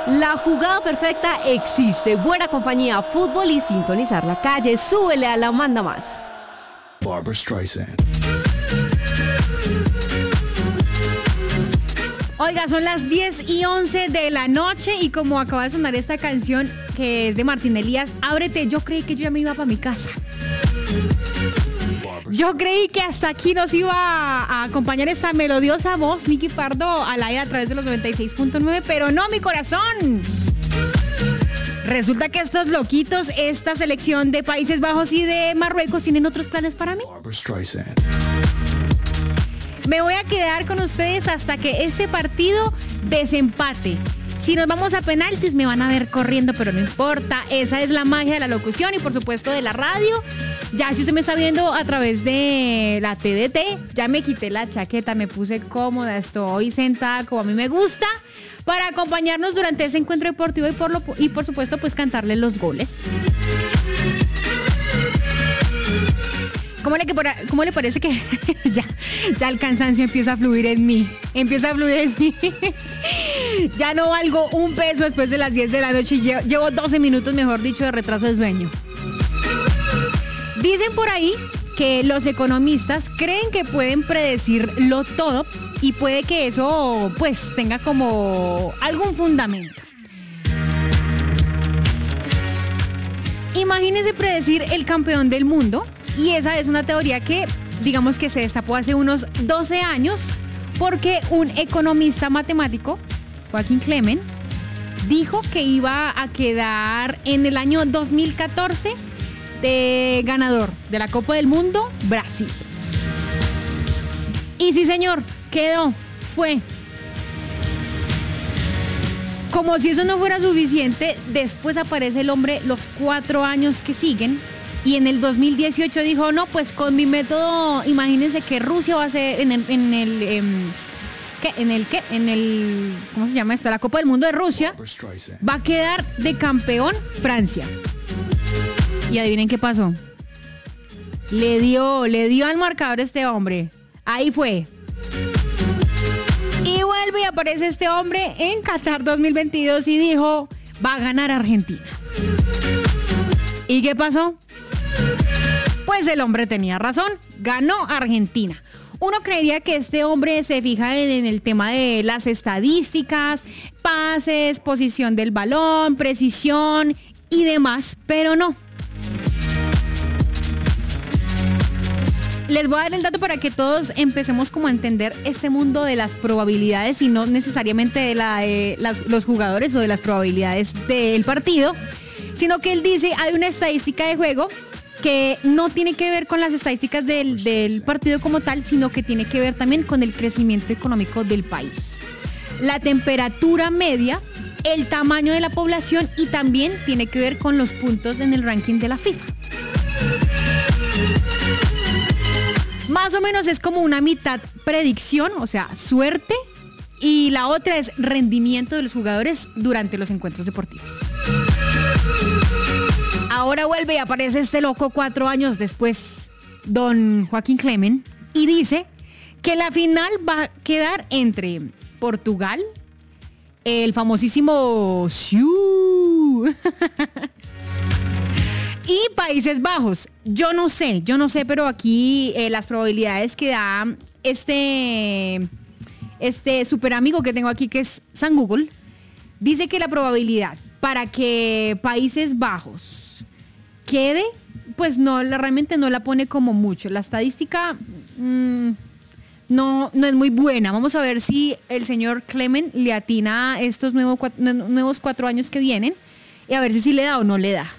La jugada perfecta existe. Buena compañía, fútbol y sintonizar la calle. Súbele a la manda más. Barbra Streisand. Oiga, son las 10:11 de la noche y como acaba de sonar esta canción que es de Martín Elías, Ábrete, yo creí que yo ya me iba para mi casa. Yo creí que hasta aquí nos iba a acompañar esta melodiosa voz, Nicky Pardo, al aire a través de los 96.9, pero no, mi corazón. Resulta que estos loquitos, esta selección de Países Bajos y de Marruecos, tienen otros planes para mí. Barbra Streisand. Me voy a quedar con ustedes hasta que este partido desempate. Si nos vamos a penaltis me van a ver corriendo, pero no importa. Esa es la magia de la locución y por supuesto de la radio. Ya si usted me está viendo a través de la TDT, ya me quité la chaqueta, me puse cómoda, estoy sentada como a mí me gusta para acompañarnos durante ese encuentro deportivo y por supuesto pues cantarles los goles. ¿Cómo le parece que ya el cansancio empieza a fluir en mí? Ya no valgo un peso después de las 10 de la noche y llevo 12 minutos, mejor dicho, de retraso de sueño. Dicen por ahí que los economistas creen que pueden predecirlo todo y puede que eso pues tenga como algún fundamento. Imagínense predecir el campeón del mundo. Y esa es una teoría que, digamos que se destapó hace unos 12 años porque un economista matemático, Joaquín Clement, dijo que iba a quedar en el año 2014 de ganador de la Copa del Mundo, Brasil. Y sí, señor, fue. Como si eso no fuera suficiente, después aparece el hombre los 4 años que siguen. Y en el 2018 dijo, no, pues con mi método, imagínense que Rusia va a ser ¿cómo se llama esto? La Copa del Mundo de Rusia, va a quedar de campeón Francia. Y adivinen qué pasó. Le dio al marcador este hombre. Ahí fue. Y vuelve y aparece este hombre en Qatar 2022 y dijo, va a ganar Argentina. ¿Y qué pasó? Pues el hombre tenía razón, ganó Argentina. Uno creería que este hombre se fija en el tema de las estadísticas, pases, posición del balón, precisión y demás, pero no. Les voy a dar el dato para que todos empecemos como a entender este mundo de las probabilidades y no necesariamente de los jugadores o de las probabilidades del partido, sino que él dice, hay una estadística de juego que no tiene que ver con las estadísticas del partido como tal, sino que tiene que ver también con el crecimiento económico del país. La temperatura media, el tamaño de la población y también tiene que ver con los puntos en el ranking de la FIFA. Más o menos es como una mitad predicción, o sea, suerte, y la otra es rendimiento de los jugadores durante los encuentros deportivos. Ahora vuelve y aparece este loco 4 años después, don Joaquín Clement, y dice que la final va a quedar entre Portugal, el famosísimo Siu, y Países Bajos. Yo no sé, pero aquí las probabilidades que da este super amigo que tengo aquí, que es San Google, dice que la probabilidad para que Países Bajos quede, pues no, realmente no la pone como mucho. La estadística no es muy buena. Vamos a ver si el señor Clement le atina a estos nuevos 4 años que vienen y a ver si le da o no le da.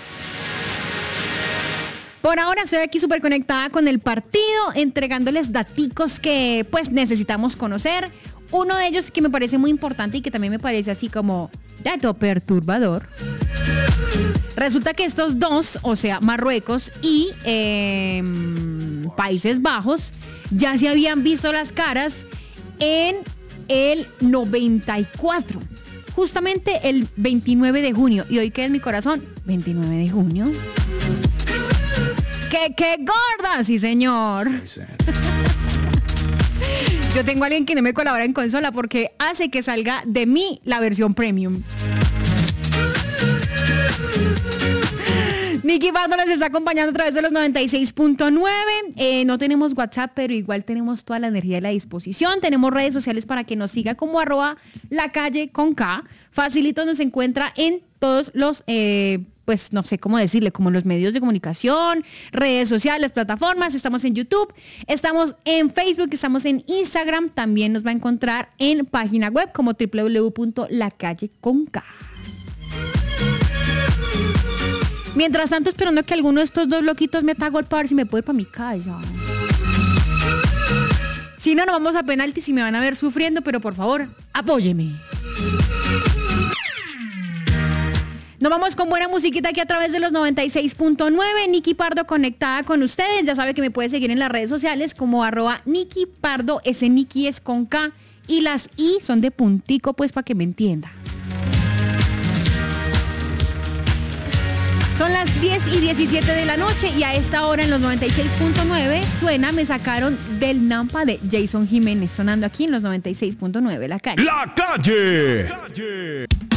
Por ahora estoy aquí súper conectada con el partido, entregándoles daticos que pues necesitamos conocer. Uno de ellos que me parece muy importante y que también me parece así como dato perturbador. Resulta que estos dos, o sea, Marruecos y Países Bajos, ya se habían visto las caras en el 94. Justamente el 29 de junio. ¿Y hoy qué es mi corazón? 29 de junio. ¡Qué gorda! Sí, señor. Yo tengo a alguien que no me colabora en consola porque hace que salga de mí la versión premium. Nicky Pardo les está acompañando a través de los 96.9. No tenemos WhatsApp, pero igual tenemos toda la energía a la disposición. Tenemos redes sociales para que nos siga como @lacalle_con_K. Facilito nos encuentra en todos los, pues no sé cómo decirle, como los medios de comunicación, redes sociales, plataformas. Estamos en YouTube, estamos en Facebook, estamos en Instagram. También nos va a encontrar en página web como www.lacalle_con_K. Mientras tanto, esperando que alguno de estos dos loquitos me tague para ver si me puede ir para mi casa. Si no, nos vamos a penaltis y me van a ver sufriendo, pero por favor, apóyeme. Nos vamos con buena musiquita aquí a través de los 96.9. Nicky Pardo conectada con ustedes. Ya sabe que me puede seguir en las redes sociales como @Nicky Pardo. Ese Nicky es con K y las I son de puntico, pues para que me entienda. Son las 10:17 de la noche y a esta hora en los 96.9 suena Me Sacaron del Nampa de Jason Jiménez, sonando aquí en los 96.9 La Calle. La Calle.